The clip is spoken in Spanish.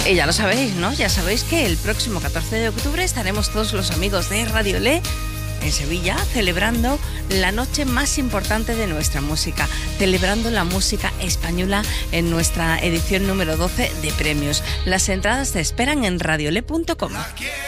Y ya lo sabéis, ¿no? Ya sabéis que el próximo 14 de octubre estaremos todos los amigos de Radio Le en Sevilla, celebrando la noche más importante de nuestra música, celebrando la música española en nuestra edición número 12 de premios. Las entradas te esperan en radiole.com.